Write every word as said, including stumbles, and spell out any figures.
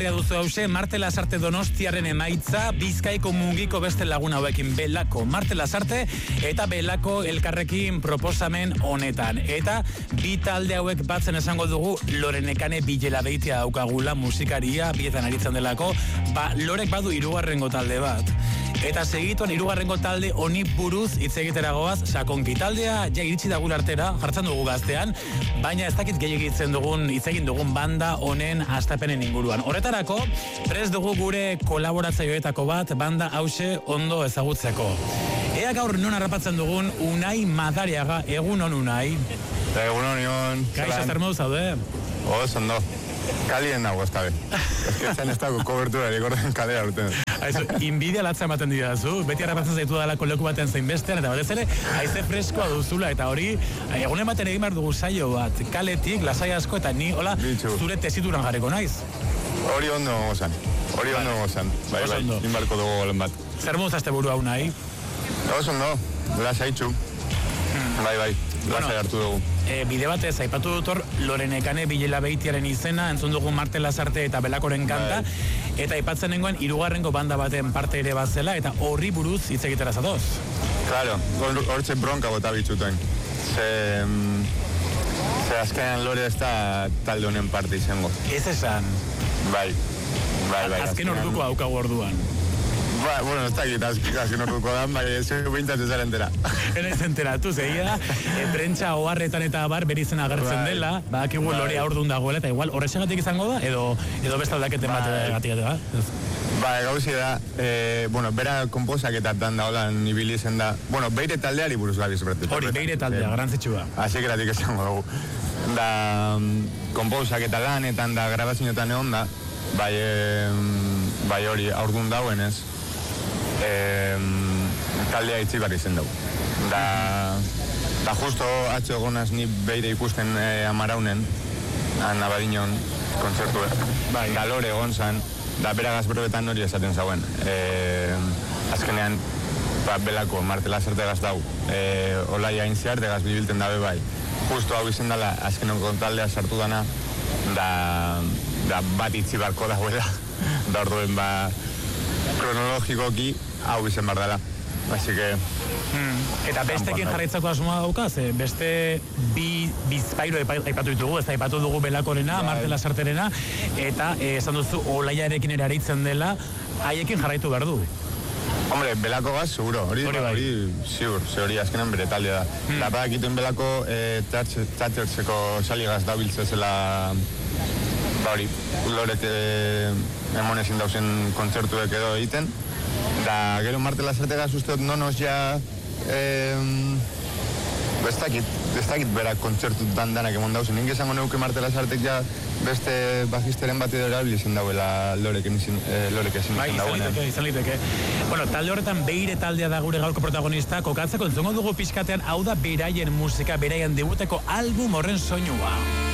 duzu hause, Marte Lasarte Donostiaren emaitza, Bizkaiko mugiko beste lagun hauekin Belako, Marte Lasarte eta Belako elkarrekin proposamen honetan. Eta bi talde hauek batzen esango dugu Lore Nekane Bilela Beitia daukagula musikaria, bietan aritzen delako, ba Lorek badu hirugarrengo talde bat. Eta segituan hirugarrengo talde honi buruz hitz egitera goaz, Sakonki taldea ja iritsi da gure artera, jartzen dugu gaztean, baina ez dakit gehiagitzen dugun, hitz egin dugun banda honen hastapenen inguruan. Horretarako, prest dugu gure kolaboratzaioetako bat, banda hause ondo ezagutzeko. Ea gaur non harrapatzen dugun Unai Madariaga, egun on Unai. Egun on, Ion. Kaixo, zer modu zaude? Oz, ondo. Kalien nago, ez tabe. Ez que zen ez dago kobertura, egorden kalea urten. Aizu, inbidia latza ematen didazu, beti harrapatzen zaitu dalako leku baten zein bestean, eta batez ere, haize freskoa duzula, eta hori, egunen baten egin behar dugu saio bat, kaletik, lasai asko, eta ni, hola, zure tesituran jarriko naiz. Hori ondo gozan, hori ondo gozan. Bai, bai, inbalko dugu golen bat. Zer mozazte burua unai? Oz ondo, lasaitxu. Bai, bai, lasai hartu dugu. E, bide batez, aipatu dut hor, Lore Nekane Bilela Beitiaren izena, entzun dugu Marte Lasarte eta Belakoren kanta, bai. Eta aipatzen nengoen hirugarrengo banda baten parte ere bazela, eta horri buruz hitz egitera zatoz. Claro, hortxe bronka bota bitxutuen. Ze, ze azkenean Lore ez da talde honen parte izango. Ez esan. Bai, bai, bai. Azken orduko haukagu orduan. Ba, bueno, ez da egit, azken orduko dan, bai, ez bintzat ez entera. Ez enteratu, zeia, e, prentsa oharretan eta bar berizen agertzen bai. Dela, bak igual Lore aurdun dagoela, eta igual horrexegatik izango da, edo, edo beste aldaketen bat gatik da? Ba, gauzi da, e, bueno, bera komposaketatan da, hola, nibili zen da, bueno, beire taldeari buruz gabiz bertu. Hori, beire taldea, garantzitsua. Así que latik esango dugu. Da, komposaketa lanetan da, grabazioetan egon da, bai, e, bai hori aurdun dauen ez, e, taldea itzi barri zen dugu. Da, da justo atxo egonaz ni beire ikusten e, amaraunen, Nabadinon kontzertu, bai. Da Lore egon zan, da beragaz berobetan hori esaten zauen. E, azkenean, ba, Belako, Marte Lasarte gaztau, e, Olaia intziar, degaz bibilten dabe bai. Justo hau izen dela, azkenen kontaldea sartu dana, da, da bat itzi barko dagoela, da orduen ba, kronologikoki hau izen bar dela. Así que... Hmm. Eta bestekin jarraitzako asmoa daukaz, eh? Beste bi bizpairo aipatu ditugu, ez da aipatu dugu Belakorena, right. Marte Lasarterena, eta eh, esan duzu Olaiarekin ere aritzen dela, haiekin jarraitu behar du. Hombre, Belako gaz, seguro, hori, hori, hori ziur, ze hori azkenen bere taldea da. Hmm. Lapa dakituen Belako eh, tatxertzeko saligaz dabiltzezela, ba hori, Lorek eh, emonezin dauzen kontzertuek edo egiten, da gero Marte Lasartegaz usteot nonos ja eh, ez dakit, ez dakit berak kontzertu dan danak emon dauzen. Nik esango neuke Marte Lasartek ja beste bajisteren bat edo erabili zen dauela Lorek ezin eh, izan bai, dauen. Bai, izan liteke. Bueno, talde horretan beire taldea da gure gaurko protagonista, kokatzeko entzongo dugu pixkatean, hau da beraien musika, beraien debuteko album horren soinua.